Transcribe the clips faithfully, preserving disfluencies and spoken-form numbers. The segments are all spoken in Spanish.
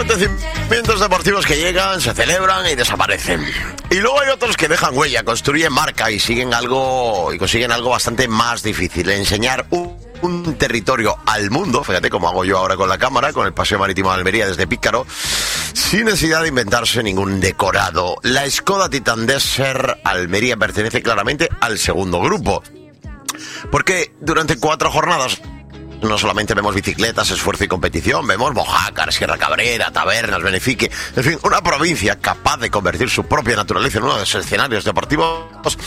acontecimientos deportivos que llegan, se celebran y desaparecen. Y luego hay otros que dejan huella, construyen marca y siguen algo y consiguen algo bastante más difícil, enseñar un, un territorio al mundo, fíjate cómo hago yo ahora con la cámara, con el Paseo Marítimo de Almería desde Pícaro, sin necesidad de inventarse ningún decorado. La Skoda Titan Desert Almería pertenece claramente al segundo grupo, porque durante cuatro jornadas no solamente vemos bicicletas, esfuerzo y competición, vemos Mojácar, Sierra Cabrera, Tabernas, Benefique, en fin, una provincia capaz de convertir su propia naturaleza en uno de los escenarios deportivos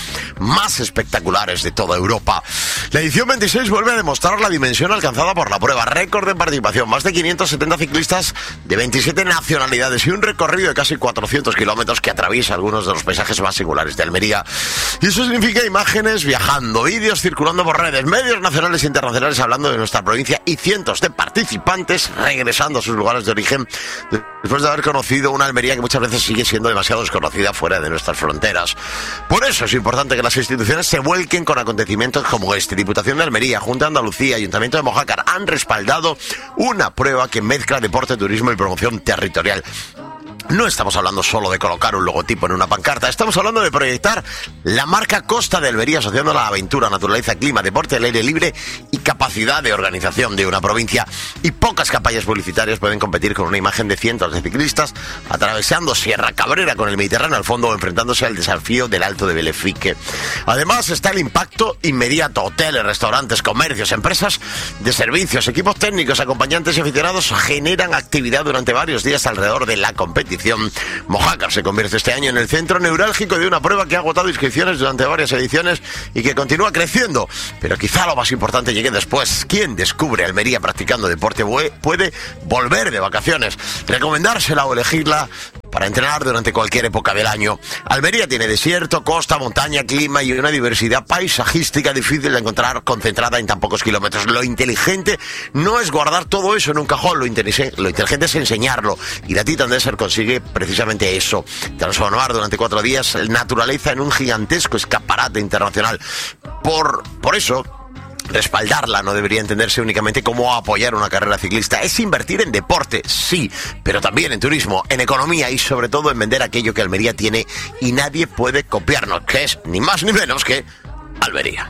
más espectaculares de toda Europa. La edición veintiséis vuelve a demostrar la dimensión alcanzada por la prueba, récord de participación, más de quinientos setenta ciclistas de veintisiete nacionalidades y un recorrido de casi cuatrocientos kilómetros que atraviesa algunos de los paisajes más singulares de Almería. Y eso significa imágenes viajando, vídeos circulando por redes, medios nacionales e internacionales hablando de nuestra provincia y cientos de participantes regresando a sus lugares de origen después de haber conocido una Almería que muchas veces sigue siendo demasiado desconocida fuera de nuestras fronteras. Por eso es importante que las instituciones se vuelquen con acontecimientos como este. Diputación de Almería, Junta de Andalucía, Ayuntamiento de Mojácar han respaldado una prueba que mezcla deporte, turismo y promoción territorial. No estamos hablando solo de colocar un logotipo en una pancarta, estamos hablando de proyectar la marca Costa de Almería, asociando la aventura, naturaleza, clima, deporte al aire libre y capacidad de organización de una provincia. Y pocas campañas publicitarias pueden competir con una imagen de cientos de ciclistas atravesando Sierra Cabrera con el Mediterráneo al fondo o enfrentándose al desafío del Alto de Benefique. Además está el impacto inmediato: hoteles, restaurantes, comercios, empresas de servicios, equipos técnicos, acompañantes y aficionados generan actividad durante varios días alrededor de la competición. Mojácar se convierte este año en el centro neurálgico de una prueba que ha agotado inscripciones durante varias ediciones y que continúa creciendo. Pero quizá lo más importante llegue después. ¿Quién descubre Almería practicando deporte puede volver de vacaciones, recomendársela o elegirla para entrenar durante cualquier época del año? Almería tiene desierto, costa, montaña, clima y una diversidad paisajística difícil de encontrar concentrada en tan pocos kilómetros. Lo inteligente no es guardar todo eso en un cajón, lo, lo inteligente es enseñarlo. Y la Titan Desert consigue precisamente eso: transformar durante cuatro días la naturaleza en un gigantesco escaparate internacional. Por, por eso, respaldarla no debería entenderse únicamente como apoyar una carrera ciclista. Es invertir en deporte, sí, pero también en turismo, en economía y sobre todo en vender aquello que Almería tiene y nadie puede copiarnos, que es ni más ni menos que Almería.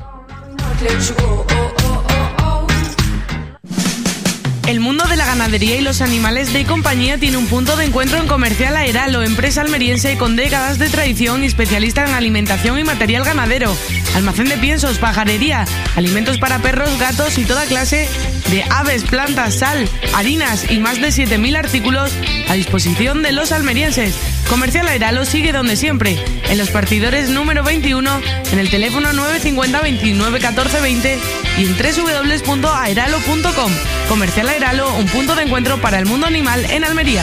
El mundo de la ganadería y los animales de compañía tiene un punto de encuentro en Comercial Aeralo, empresa almeriense con décadas de tradición y especialista en alimentación y material ganadero. Almacén de piensos, pajarería, alimentos para perros, gatos y toda clase de aves, plantas, sal, harinas y más de siete mil artículos a disposición de los almerienses. Comercial Aeralo sigue donde siempre, en los partidores número veintiuno, en el teléfono nueve cinco cero, veintinueve, catorce, veinte y en doble u doble u doble u punto aeralo punto com. Comercial Aeralo, un punto de encuentro para el mundo animal en Almería.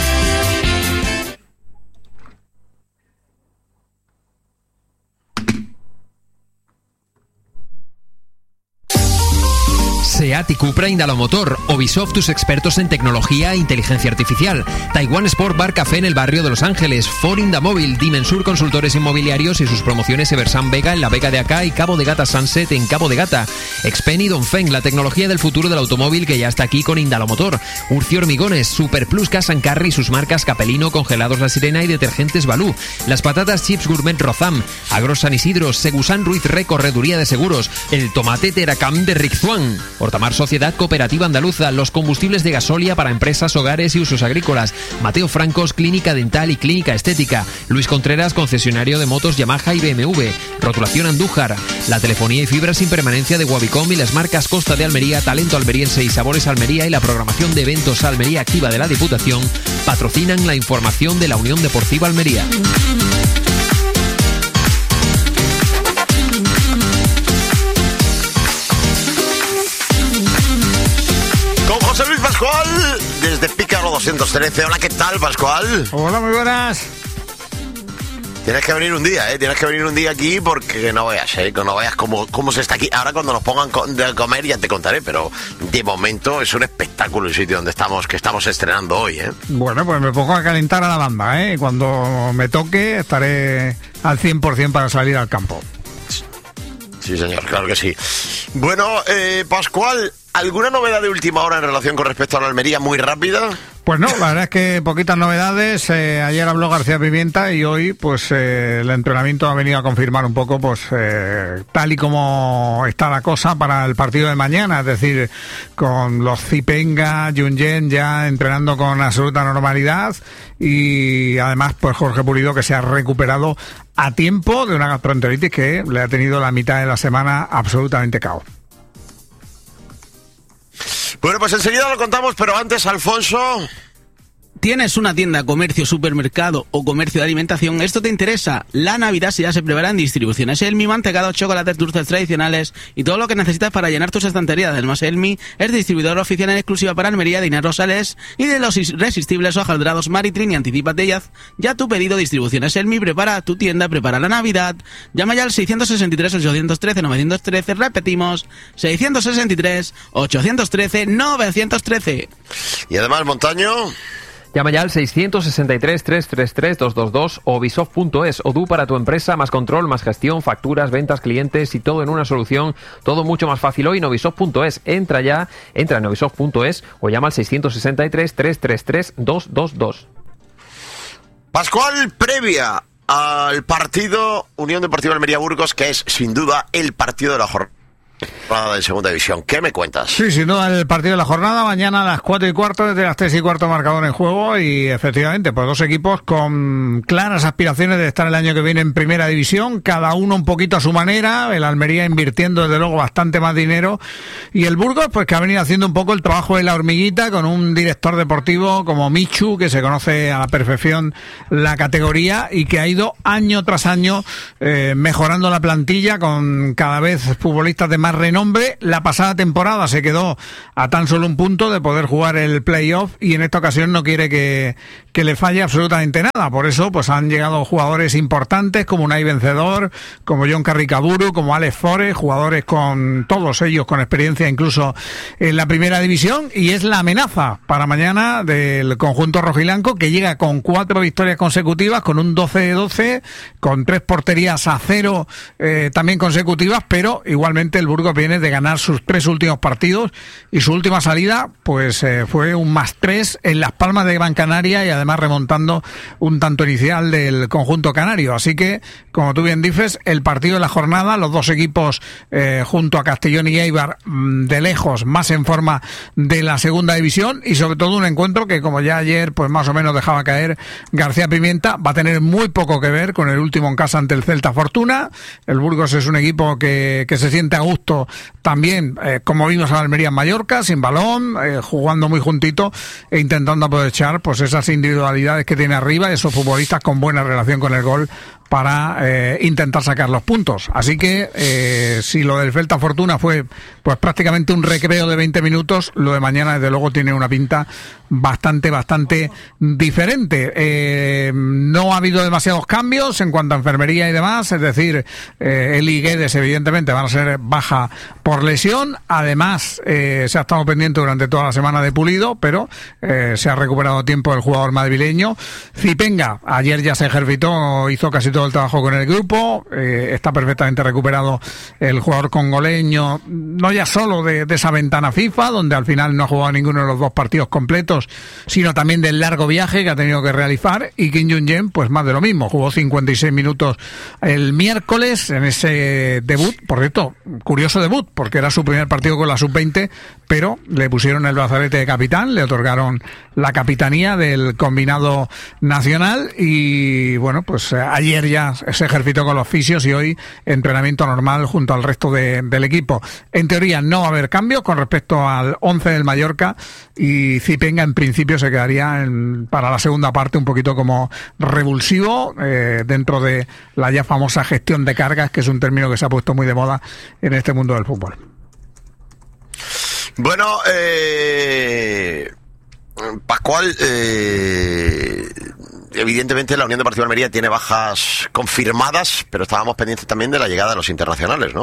SEAT y Cupra Indalomotor, Ubisoft, tus expertos en tecnología e inteligencia artificial, Taiwan Sport Bar Café en el barrio de Los Ángeles, Ford Indamóvil, Dimensur Consultores Inmobiliarios y sus promociones Eversan Vega en la Vega de Acá y Cabo de Gata Sunset en Cabo de Gata, Expen y Dongfeng, la tecnología del futuro del automóvil que ya está aquí con Indalomotor, Urcio Hormigones, Super Plus Cash and Carry y sus marcas Capelino, Congelados La Sirena y Detergentes Balú, las patatas Chips Gourmet Rozam, Agros San Isidro, Segusan Ruiz Re Correduría de Seguros, el tomate Teracam de Rixzuan, Hortamar Sociedad Cooperativa Andaluza, los combustibles de gasolia para empresas, hogares y usos agrícolas, Mateo Francos, Clínica Dental y Clínica Estética, Luis Contreras, concesionario de motos Yamaha y B M W, Rotulación Andújar, la telefonía y fibra sin permanencia de Wavicom y las marcas Costa de Almería, Talento Almeriense y Sabores Almería y la programación de eventos Almería Activa de la Diputación patrocinan la información de la Unión Deportiva Almería. José Luis Pascual, desde Pícaro doscientos trece. Hola, ¿qué tal, Pascual? Hola, muy buenas. Tienes que venir un día, ¿eh? Tienes que venir un día aquí porque no veas, ¿eh? Que no veas cómo, cómo se está aquí. Ahora cuando nos pongan de comer ya te contaré, pero de momento es un espectáculo el sitio donde estamos, que estamos estrenando hoy, ¿eh? Bueno, pues me pongo a calentar a la banda, ¿eh? Cuando me toque estaré al cien por ciento para salir al campo. Sí, señor, claro que sí. Bueno, eh, Pascual, ¿alguna novedad de última hora en relación con respecto a la Almería muy rápida? Pues no, la verdad es que poquitas novedades. Eh, ayer habló García Pimienta y hoy, pues, eh, el entrenamiento ha venido a confirmar un poco, pues, eh, tal y como está la cosa para el partido de mañana. Es decir, con los Zipenga, Junyent ya entrenando con absoluta normalidad y además, pues, Jorge Pulido, que se ha recuperado a tiempo de una gastroenteritis que le ha tenido la mitad de la semana absolutamente cao. Bueno, pues enseguida lo contamos, pero antes, Alfonso... ¿Tienes una tienda, comercio, supermercado o comercio de alimentación? ¿Esto te interesa? La Navidad ya se prepara en distribuciones Elmi, mantecado, chocolates, dulces tradicionales y todo lo que necesitas para llenar tus estanterías. Además, Elmi es distribuidor oficial en exclusiva para Almería de Inés Rosales y de los irresistibles hojaldrados Maritrin y Anticípate ya, ya tu pedido. Distribuciones Elmi, prepara tu tienda, prepara la Navidad. Llama ya al seiscientos sesenta y tres, ochocientos trece, novecientos trece, repetimos, seiscientos sesenta y tres, ochocientos trece, novecientos trece. Y además, Montaño... Llama ya al seiscientos sesenta y tres, trescientos treinta y tres, doscientos veintidós o Ubisoft punto es. Odoo para tu empresa, más control, más gestión, facturas, ventas, clientes y todo en una solución. Todo mucho más fácil hoy en Ubisoft punto es. Entra ya, entra en Ubisoft punto es o llama al seiscientos sesenta y tres, trescientos treinta y tres, doscientos veintidós. Pascual, previa al partido Unión Deportiva Almería Burgos, que es sin duda el partido de la jornada de segunda división. ¿Qué me cuentas? Sí, sin duda el partido de la jornada, mañana a las cuatro y cuarto, desde las tres y cuarto marcador en juego, y efectivamente, pues dos equipos con claras aspiraciones de estar el año que viene en primera división, cada uno un poquito a su manera, el Almería invirtiendo desde luego bastante más dinero, y el Burgos pues que ha venido haciendo un poco el trabajo de la hormiguita, con un director deportivo como Michu, que se conoce a la perfección la categoría, y que ha ido año tras año eh, mejorando la plantilla, con cada vez futbolistas de más renombre. La pasada temporada se quedó a tan solo un punto de poder jugar el playoff y en esta ocasión no quiere que, que le falle absolutamente nada. Por eso pues han llegado jugadores importantes como Unai Vencedor, como John Carricaburu, como Alex Forest, jugadores con todos ellos con experiencia incluso en la primera división, y es la amenaza para mañana del conjunto rojiblanco, que llega con cuatro victorias consecutivas, con un doce de doce, con tres porterías a cero eh, también consecutivas, pero igualmente el Burgos viene de ganar sus tres últimos partidos y su última salida pues eh, fue un más tres en Las Palmas de Gran Canaria, y además remontando un tanto inicial del conjunto canario. Así que, como tú bien dices, el partido de la jornada, los dos equipos eh, junto a Castellón y Eibar de lejos más en forma de la segunda división, y sobre todo un encuentro que, como ya ayer pues más o menos dejaba caer García Pimienta, va a tener muy poco que ver con el último en casa ante el Celta Fortuna. El Burgos es un equipo que, que se siente a gusto también, eh, como vimos a Almería en Mallorca, sin balón, eh, jugando muy juntito e intentando aprovechar pues esas individualidades que tiene arriba, esos futbolistas con buena relación con el gol para eh, intentar sacar los puntos. Así que eh, si lo del Celta Fortuna fue pues prácticamente un recreo de veinte minutos, lo de mañana desde luego tiene una pinta bastante, bastante diferente. Eh, no ha habido demasiados cambios en cuanto a enfermería y demás, es decir, eh, Eli Guedes evidentemente van a ser baja por lesión. Además eh, se ha estado pendiente durante toda la semana de Pulido, pero eh, se ha recuperado a tiempo el jugador madrileño. Zipenga ayer ya se ejercitó, hizo casi todo el trabajo con el grupo, eh, está perfectamente recuperado el jugador congoleño, no ya solo de, de esa ventana FIFA, donde al final no ha jugado ninguno de los dos partidos completos, sino también del largo viaje que ha tenido que realizar, y Kim Junyent pues más de lo mismo, jugó cincuenta y seis minutos el miércoles en ese debut, por cierto, curioso debut, porque era su primer partido con la sub veinte, pero le pusieron el brazalete de capitán, le otorgaron la capitanía del combinado nacional, y bueno, pues eh, ayer ya se ejercitó con los fisios y hoy entrenamiento normal junto al resto de, del equipo. En teoría no va a haber cambios con respecto al once del Mallorca, y Zipenga en principio se quedaría en, para la segunda parte un poquito como revulsivo eh, dentro de la ya famosa gestión de cargas, que es un término que se ha puesto muy de moda en este mundo del fútbol. Bueno, eh... Pascual, eh, evidentemente la Unión Deportiva Almería tiene bajas confirmadas, pero estábamos pendientes también de la llegada de los internacionales, ¿no?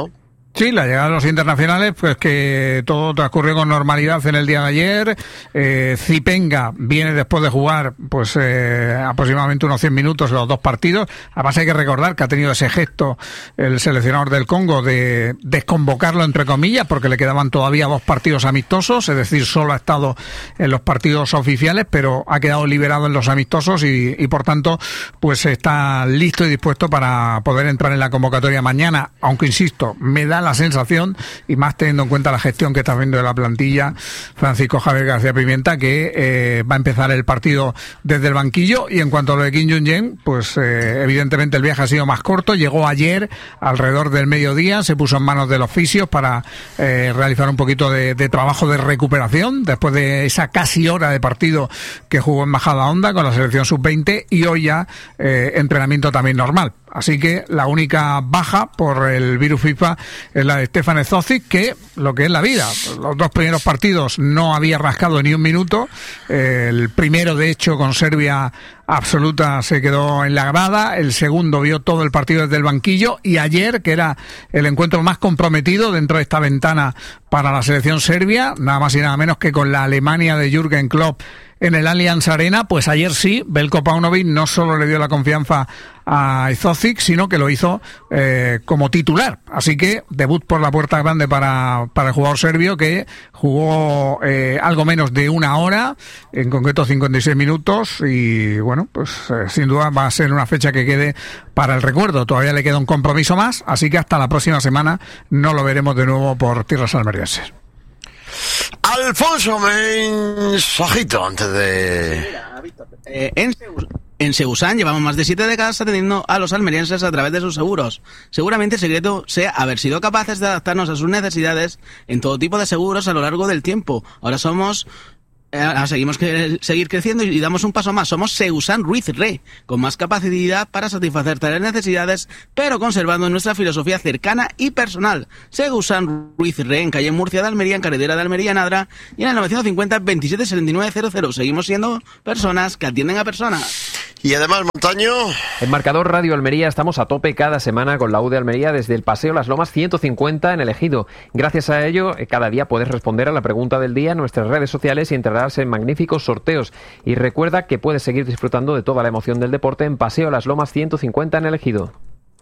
Sí, la llegada de los internacionales, pues que todo transcurrió con normalidad en el día de ayer. Eh, Zipenga viene después de jugar pues eh, aproximadamente unos cien minutos en los dos partidos. Además hay que recordar que ha tenido ese gesto el seleccionador del Congo de desconvocarlo entre comillas, porque le quedaban todavía dos partidos amistosos, es decir, solo ha estado en los partidos oficiales, pero ha quedado liberado en los amistosos y, y por tanto pues está listo y dispuesto para poder entrar en la convocatoria mañana, aunque insisto, me da la sensación, y más teniendo en cuenta la gestión que está haciendo de la plantilla Francisco Javier García Pimienta, que eh, va a empezar el partido desde el banquillo. Y en cuanto a lo de Kim Jong-un, pues eh, evidentemente el viaje ha sido más corto, llegó ayer alrededor del mediodía, se puso en manos de los fisios para eh, realizar un poquito de, de trabajo de recuperación después de esa casi hora de partido que jugó en Majadahonda con la selección sub veinte, y hoy ya eh, entrenamiento también normal. Así que la única baja por el virus FIFA es la de Stefan Zozic, que lo que es la vida, los dos primeros partidos no había rascado ni un minuto. El primero, de hecho, con Serbia absoluta, se quedó en la grada. El segundo vio todo el partido desde el banquillo, y ayer, que era el encuentro más comprometido dentro de esta ventana para la selección serbia, nada más y nada menos que con la Alemania de Jürgen Klopp en el Allianz Arena, pues ayer sí, Veljko Paunovic no solo le dio la confianza a Zozic, sino que lo hizo eh, como titular. Así que debut por la puerta grande para, para el jugador serbio, que jugó eh, algo menos de una hora, en concreto cincuenta y seis minutos, y bueno, pues eh, sin duda va a ser una fecha que quede para el recuerdo. Todavía le queda un compromiso más, así que hasta la próxima semana no lo veremos de nuevo por tierras almerienses. Alfonso, mensajito antes de... Eh, en, en Segusan llevamos más de siete décadas atendiendo a los almerienses a través de sus seguros. Seguramente el secreto sea haber sido capaces de adaptarnos a sus necesidades en todo tipo de seguros a lo largo del tiempo. Ahora somos... Ahora seguimos que seguir creciendo y damos un paso más. Somos Segusan Ruiz Re, con más capacidad para satisfacer tales necesidades, pero conservando nuestra filosofía cercana y personal. Segusan Ruiz Re, en calle Murcia de Almería, en carretera de Almería Nadra, y en el novecientos cincuenta veintisiete setenta y nueve cero cero. Seguimos siendo personas que atienden a personas. Y además, Montaño... En Marcador Radio Almería estamos a tope cada semana con la U de Almería desde el Paseo Las Lomas ciento cincuenta en el Ejido. Gracias a ello, cada día puedes responder a la pregunta del día en nuestras redes sociales y integrarse en magníficos sorteos. Y recuerda que puedes seguir disfrutando de toda la emoción del deporte en Paseo Las Lomas ciento cincuenta en el Ejido.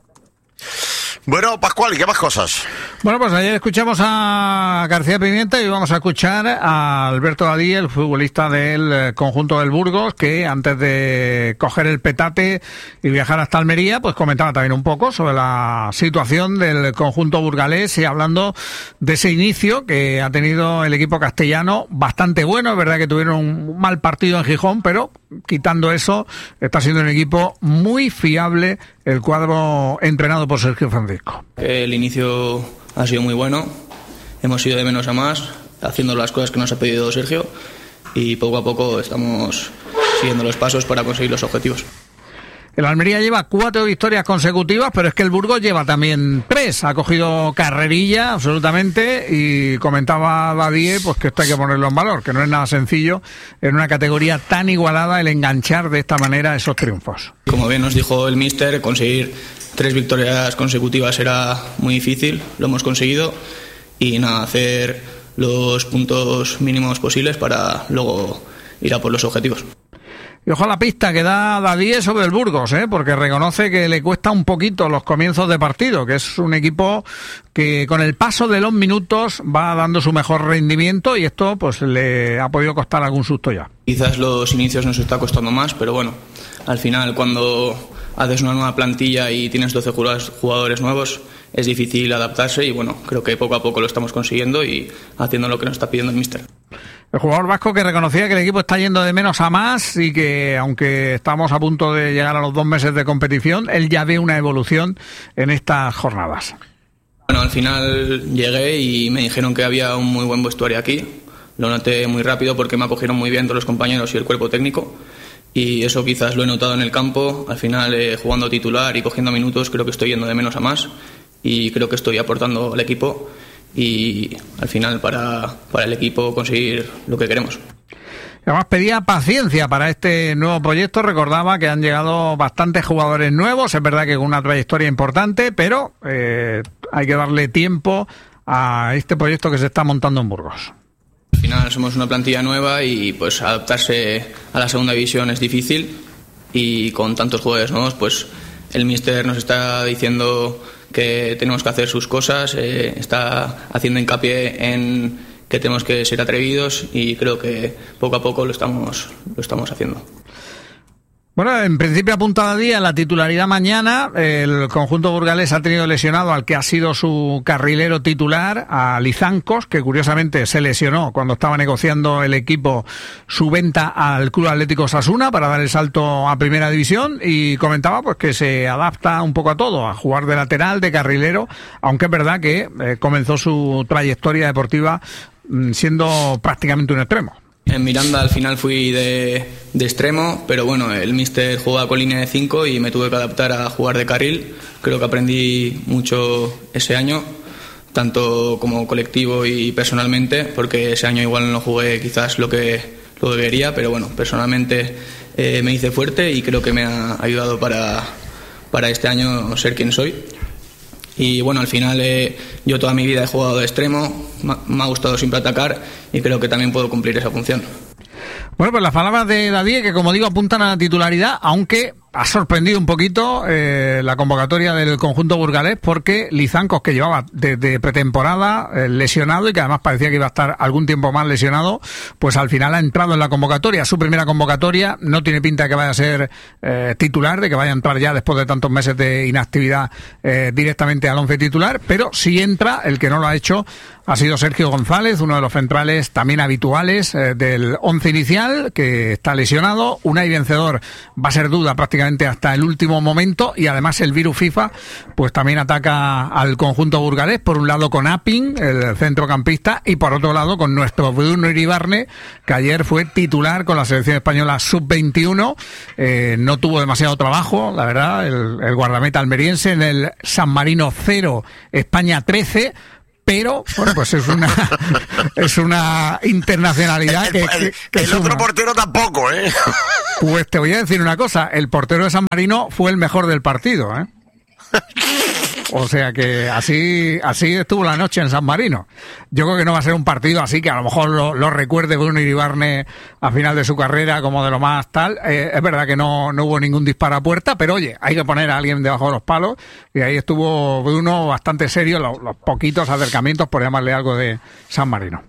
Bueno, Pascual, ¿y qué más cosas? Bueno, pues ayer escuchamos a García Pimienta y vamos a escuchar a Alberto Dadí, el futbolista del conjunto del Burgos, que antes de coger el petate y viajar hasta Almería, pues comentaba también un poco sobre la situación del conjunto burgalés, y hablando de ese inicio que ha tenido el equipo castellano bastante bueno. Es verdad que tuvieron un mal partido en Gijón, pero quitando eso, está siendo un equipo muy fiable el cuadro entrenado por Sergio Francisco. El inicio ha sido muy bueno, hemos ido de menos a más, haciendo las cosas que nos ha pedido Sergio, y poco a poco estamos siguiendo los pasos para conseguir los objetivos. El Almería lleva cuatro victorias consecutivas, pero es que el Burgos lleva también tres. Ha cogido carrerilla, absolutamente, y comentaba Dadí, pues que esto hay que ponerlo en valor, que no es nada sencillo en una categoría tan igualada el enganchar de esta manera esos triunfos. Como bien nos dijo el míster, conseguir tres victorias consecutivas era muy difícil, lo hemos conseguido, y nada, hacer los puntos mínimos posibles para luego ir a por los objetivos. Y ojo a la pista que da Dadí sobre el Burgos, ¿eh? Porque reconoce que le cuesta un poquito los comienzos de partido, que es un equipo que con el paso de los minutos va dando su mejor rendimiento, y esto pues le ha podido costar algún susto ya. Quizás los inicios nos está costando más, pero bueno, al final cuando haces una nueva plantilla y tienes doce jugadores nuevos, es difícil adaptarse, y bueno, creo que poco a poco lo estamos consiguiendo y haciendo lo que nos está pidiendo el míster. El jugador vasco que reconocía que el equipo está yendo de menos a más, y que aunque estamos a punto de llegar a los dos meses de competición, él ya ve una evolución en estas jornadas. Bueno, al final llegué y me dijeron que había un muy buen vestuario aquí. Lo noté muy rápido porque me acogieron muy bien todos los compañeros y el cuerpo técnico, y eso quizás lo he notado en el campo. Al final, eh, jugando titular y cogiendo minutos, creo que estoy yendo de menos a más, y creo que estoy aportando al equipo, y al final para, para el equipo conseguir lo que queremos. Además pedía paciencia para este nuevo proyecto, recordaba que han llegado bastantes jugadores nuevos, es verdad que con una trayectoria importante, pero eh, hay que darle tiempo a este proyecto que se está montando en Burgos. Al final somos una plantilla nueva y pues adaptarse a la segunda división es difícil, y con tantos jugadores nuevos pues el míster nos está diciendo que tenemos que hacer sus cosas, eh, está haciendo hincapié en que tenemos que ser atrevidos, y creo que poco a poco lo estamos, lo estamos haciendo. Bueno, en principio apuntada a día la titularidad mañana. El conjunto burgalés ha tenido lesionado al que ha sido su carrilero titular, a Lizancos, que curiosamente se lesionó cuando estaba negociando el equipo su venta al Club Atlético Osasuna para dar el salto a Primera División, y comentaba pues que se adapta un poco a todo, a jugar de lateral, de carrilero, aunque es verdad que eh, comenzó su trayectoria deportiva mm, siendo prácticamente un extremo. En Miranda al final fui de, de extremo, pero bueno, el míster jugaba con línea de cinco y me tuve que adaptar a jugar de carril. Creo que aprendí mucho ese año, tanto como colectivo y personalmente, porque ese año igual no jugué quizás lo que, lo que quería, pero bueno, personalmente eh, me hice fuerte y creo que me ha ayudado para, para este año ser quien soy. Y bueno, al final eh, yo toda mi vida he jugado de extremo, me ha gustado siempre atacar y creo que también puedo cumplir esa función. Bueno, pues las palabras de David, que como digo apuntan a la titularidad, aunque ha sorprendido un poquito eh, la convocatoria del conjunto burgalés, porque Lizancos, que llevaba desde pretemporada eh, lesionado y que además parecía que iba a estar algún tiempo más lesionado, pues al final ha entrado en la convocatoria, su primera convocatoria. No tiene pinta de que vaya a ser eh, titular, de que vaya a entrar ya después de tantos meses de inactividad eh, directamente al once titular, pero si entra, el que no lo ha hecho ha sido Sergio González, uno de los centrales también habituales eh, del once inicial, que está lesionado. Unai Vencedor va a ser duda prácticamente hasta el último momento, y además el virus FIFA pues también ataca al conjunto burgalés, por un lado con Apin, el centrocampista, y por otro lado con nuestro Bruno Iribarne, que ayer fue titular con la selección española sub veintiuno. Eh, no tuvo demasiado trabajo, la verdad, el, el guardameta almeriense en el San Marino cero, España trece. Pero, bueno, pues es una es una internacionalidad que, que, que el suma. Otro portero tampoco, ¿eh? Pues te voy a decir una cosa, el portero de San Marino fue el mejor del partido, ¿eh? O sea que así así estuvo la noche en San Marino. Yo creo que no va a ser un partido así que a lo mejor lo, lo recuerde Bruno Iribarne a final de su carrera como de lo más tal. Eh, es verdad que no, no hubo ningún disparo a puerta, pero oye, hay que poner a alguien debajo de los palos, y ahí estuvo Bruno bastante serio, los, los poquitos acercamientos, por llamarle algo, de San Marino.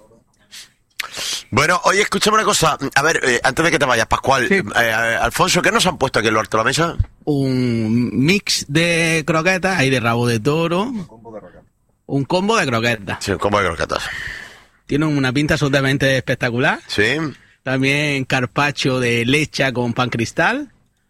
Bueno, oye, escúchame una cosa. A ver, eh, antes de que te vayas, Pascual, Sí. eh, Alfonso, ¿qué nos han puesto aquí en lo alto de la mesa? Un mix de croquetas, hay de rabo de toro. Un combo de croquetas. Sí, ¿cómo de croquetas? Tienen una pinta absolutamente espectacular. Sí. También carpaccio de leche con pan cristal.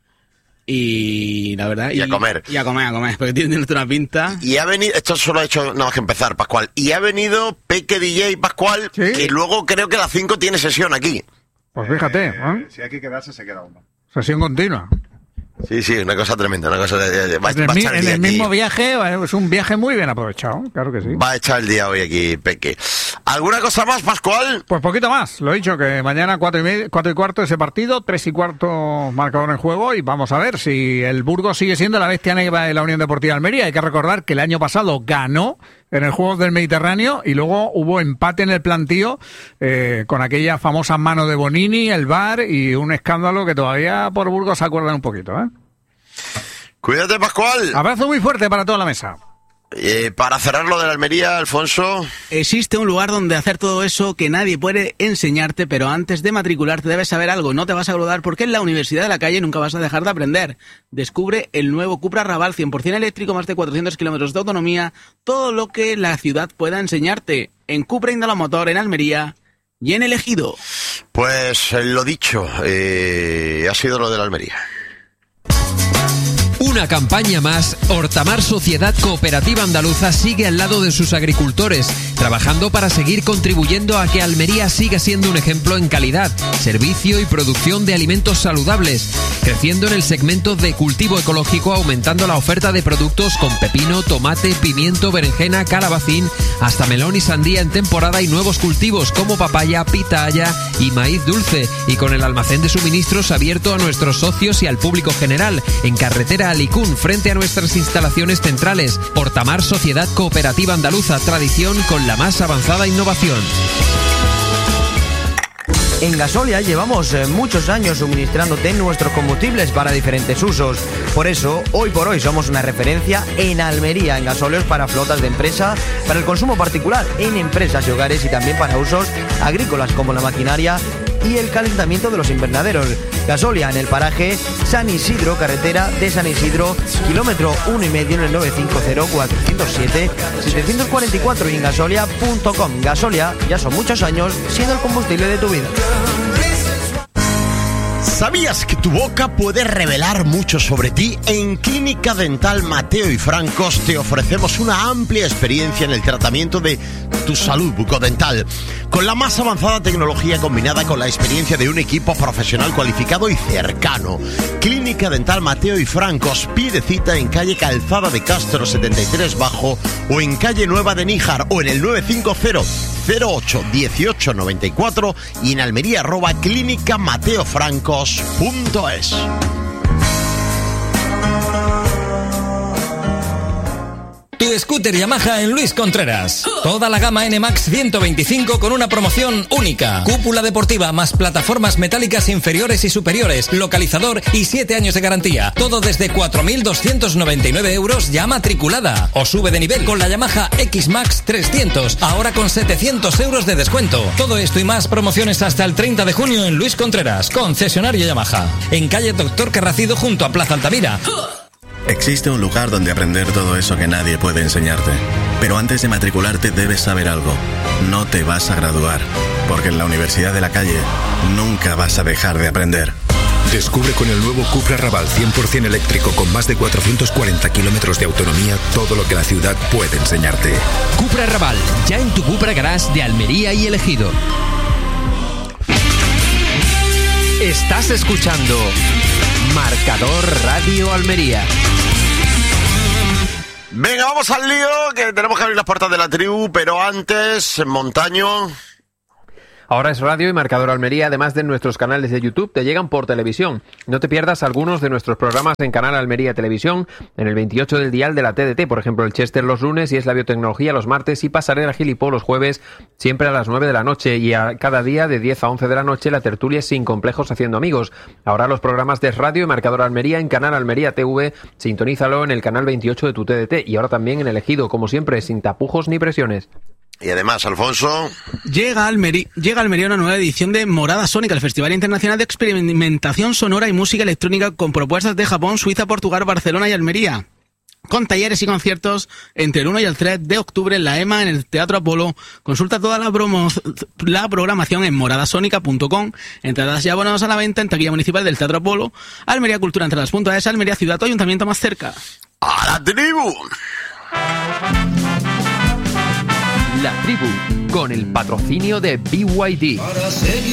Y la verdad... Y a comer. Y a comer, a comer, porque tiene una pinta... Y ha venido, esto solo ha hecho nada más que empezar, Pascual, y ha venido Peque D J, Pascual, Sí. que luego creo que a las cinco tiene sesión aquí. Pues fíjate, ¿eh? Si hay que quedarse, se queda uno. Sesión continua. Sí, sí, una cosa tremenda, una cosa de, de- de- va, En el, va a mi- echar el en día el aquí. mismo viaje, eh, es un viaje muy bien aprovechado, claro que sí. Va a echar el día hoy aquí, Peque. ¿Alguna cosa más, Pascual? Pues poquito más, lo he dicho, que mañana cuatro y, medio, cuatro y cuarto ese partido, tres y cuarto marcador en juego, y vamos a ver si el Burgos sigue siendo la bestia negra de la Unión Deportiva de Almería. Hay que recordar que el año pasado ganó en el Juegos del Mediterráneo y luego hubo empate en el plantío eh, con aquella famosa mano de Bonini, el V A R y un escándalo que todavía por Burgos se acuerdan un poquito, ¿eh? Cuídate, Pascual. Abrazo muy fuerte para toda la mesa. Eh, para cerrar lo de la Almería, Alfonso. Existe un lugar donde hacer todo eso que nadie puede enseñarte, pero antes de matricularte debes saber algo. No te vas a graduar porque en la Universidad de la Calle nunca vas a dejar de aprender. Descubre el nuevo Cupra Raval cien por ciento eléctrico, más de cuatrocientos kilómetros de autonomía, todo lo que la ciudad pueda enseñarte. En Cupra Indalamotor, en Almería y en El Ejido. Pues eh, lo dicho, eh, ha sido lo de la Almería. Una campaña más, Hortamar Sociedad Cooperativa Andaluza sigue al lado de sus agricultores, trabajando para seguir contribuyendo a que Almería siga siendo un ejemplo en calidad, servicio y producción de alimentos saludables. creciendo en el segmento de cultivo ecológico, aumentando la oferta de productos con pepino, tomate, pimiento, berenjena, calabacín, hasta melón y sandía en temporada y nuevos cultivos como papaya, pitaya y maíz dulce, y con el almacén de suministros abierto a nuestros socios y al público general, en carretera Alicún, frente a nuestras instalaciones centrales. Hortamar Sociedad Cooperativa Andaluza, tradición con la más avanzada innovación. En Gasolia llevamos eh, muchos años suministrándote nuestros combustibles para diferentes usos. Por eso, hoy por hoy somos una referencia en Almería en gasóleos para flotas de empresa, para el consumo particular en empresas y hogares y también para usos agrícolas como la maquinaria y el calentamiento de los invernaderos. Gasolia en el paraje San Isidro, carretera de San Isidro, kilómetro uno y medio en el nueve cinco cero, cuatro cero siete, siete cuatro cuatro y en gasolia punto com. Gasolia ya son muchos años siendo el combustible de tu vida. ¿Sabías que tu boca puede revelar mucho sobre ti? En Clínica Dental Mateo y Francos te ofrecemos una amplia experiencia en el tratamiento de tu salud bucodental, con la más avanzada tecnología combinada con la experiencia de un equipo profesional cualificado y cercano. Clínica Dental Mateo y Francos, pide cita en calle Calzada de Castro setenta y tres Bajo o en calle Nueva de Níjar o en el nueve cinco cero, cero ocho, dieciocho noventa y cuatro y en Almería arroba clínica mateo francos punto es. Tu scooter Yamaha en Luis Contreras. Toda la gama N Max ciento veinticinco con una promoción única. Cúpula deportiva más plataformas metálicas inferiores y superiores, localizador y siete años de garantía. Todo desde cuatro mil doscientos noventa y nueve euros ya matriculada. O sube de nivel con la Yamaha X Max trescientos, ahora con setecientos euros de descuento. Todo esto y más promociones hasta el treinta de junio en Luis Contreras, concesionario Yamaha. En calle Doctor Carracido junto a Plaza Altamira. Existe un lugar donde aprender todo eso que nadie puede enseñarte. Pero antes de matricularte debes saber algo. No te vas a graduar, porque en la Universidad de la Calle nunca vas a dejar de aprender. Descubre con el nuevo Cupra Raval cien por ciento eléctrico con más de cuatrocientos cuarenta kilómetros de autonomía todo lo que la ciudad puede enseñarte. Cupra Raval, ya en tu Cupra Garage de Almería y El Ejido. Estás escuchando Marcador Radio Almería. Venga, vamos al lío, que tenemos que abrir las puertas de la tribu, pero antes, Montaño. Ahora es Radio y Marcador Almería, además de nuestros canales de YouTube, te llegan por televisión. No te pierdas algunos de nuestros programas en Canal Almería Televisión, en el veintiocho del dial de la T D T, por ejemplo, el Chester los lunes y es la biotecnología los martes y Pasarela Gilipó los jueves, siempre a las nueve de la noche y a cada día de diez a once de la noche la tertulia Sin Complejos Haciendo Amigos. Ahora los programas de Radio y Marcador Almería en Canal Almería T V, sintonízalo en el canal veintiocho de tu T D T y ahora también en El Ejido, como siempre, sin tapujos ni presiones. Y además, Alfonso... Llega a Almería, llega a Almería una nueva edición de Morada Sónica, el Festival Internacional de Experimentación Sonora y Música Electrónica con propuestas de Japón, Suiza, Portugal, Barcelona y Almería. Con talleres y conciertos entre el uno y el tres de octubre en la EMA en el Teatro Apolo. Consulta toda la, promo, la programación en moradasónica punto com. Entradas y abonos a la venta en taquilla municipal del Teatro Apolo. Almería Cultura Entradas punto es, Almería Ciudad, tu ayuntamiento más cerca. ¡A la tribu! La tribu, con el patrocinio de B Y D.